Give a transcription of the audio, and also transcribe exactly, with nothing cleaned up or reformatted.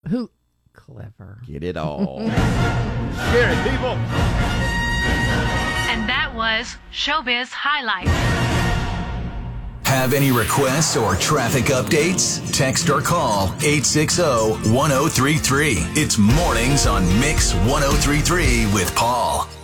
Who? Clever. Get it all. Scary people. And that was Showbiz Highlights. Have any requests or traffic updates? Text or call eight six zero, one zero three three. It's Mornings on Mix one oh three point three with Paul.